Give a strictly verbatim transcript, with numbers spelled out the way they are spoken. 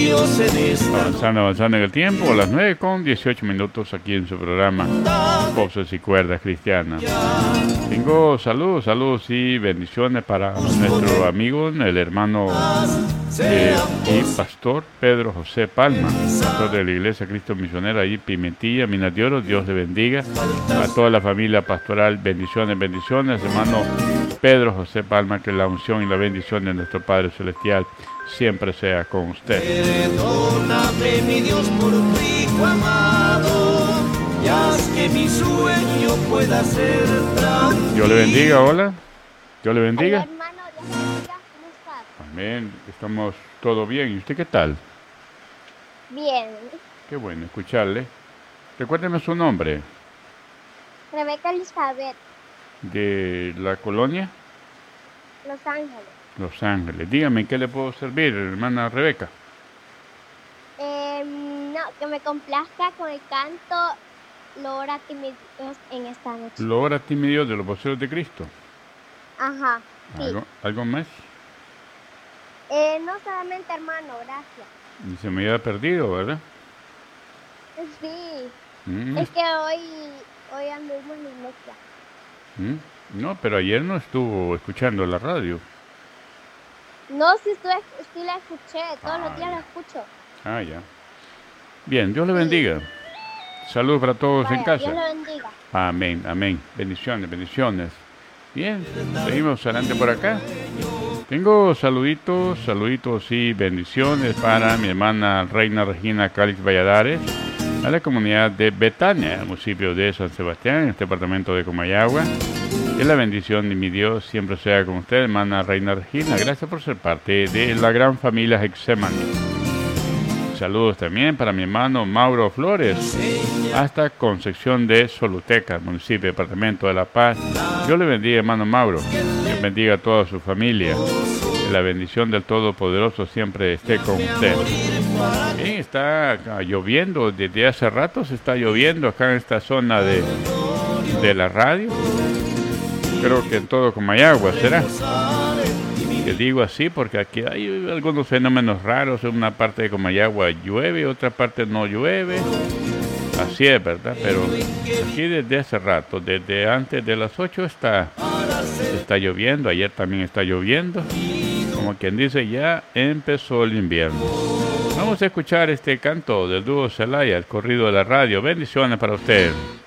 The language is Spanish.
Dios en esta. Avanzando, avanzando en el tiempo, a las nueve con dieciocho minutos aquí en su programa Voces y Cuerdas Cristianas. Tengo saludos, saludos y bendiciones para nuestro amigo, el hermano eh, y pastor Pedro José Palma, pastor de la Iglesia Cristo Misionero ahí Pimentilla, Minas de Oro. Dios le bendiga a toda la familia pastoral. Bendiciones, bendiciones, hermano Pedro José Palma, que la unción y la bendición de nuestro Padre Celestial siempre sea con usted. Perdóname, mi Dios, por tu Hijo amado, y haz que mi sueño pueda ser tranquilo. Dios le bendiga, hola. Dios le bendiga. Hola, hermano, Dios le bendiga. ¿Cómo estás? Amén, estamos todo bien. ¿Y usted qué tal? Bien. Qué bueno escucharle. Recuérdeme su nombre. Rebeca Elizabeth, De la colonia Los Ángeles. Los Ángeles. Dígame, ¿en qué le puedo servir, hermana Rebeca? Eh, no, que me complazca con el canto Logra a ti mi Dios en esta noche. Logra a ti, mi Dios, de los voceros de Cristo. Ajá, sí. ¿Algo, ¿Algo más? Eh, no solamente, hermano, gracias. Y se me había perdido, ¿verdad? Sí, Mm, es que hoy, hoy anduvimos en la iglesia. mm. No, pero ayer no estuvo escuchando la radio. No, sí, estuve, sí la escuché, todos Ah, los días ya. la escucho. Ah, ya. Bien, Dios le bendiga. Saludos para todos Vaya, en casa. Dios le bendiga. Amén, amén. Bendiciones, bendiciones. Bien, seguimos adelante por acá. Tengo saluditos, saluditos y bendiciones para mi hermana Reina Regina Cálix Valladares, a la comunidad de Betania, municipio de San Sebastián, en el departamento de Comayagua. Que la bendición de mi Dios siempre sea con usted, hermana Reina Regina. Gracias por ser parte de la gran familia Hexemani. Saludos también para mi hermano Mauro Flores, hasta Concepción de Soluteca, municipio, departamento de La Paz. Dios le bendiga, hermano Mauro. Dios bendiga a toda su familia. Que la bendición del Todopoderoso siempre esté con usted. Bien, está acá lloviendo, desde hace rato se está lloviendo acá en esta zona de, de la radio. Creo que en todo Comayagua será. Que digo así porque aquí hay algunos fenómenos raros. En una parte de Comayagua llueve, otra parte no llueve. Así es, ¿verdad? Pero aquí desde hace rato, desde antes de las ocho está, está lloviendo. Ayer también está lloviendo. Como quien dice, ya empezó el invierno. Vamos a escuchar este canto del dúo Celaya, el corrido de la radio. Bendiciones para usted.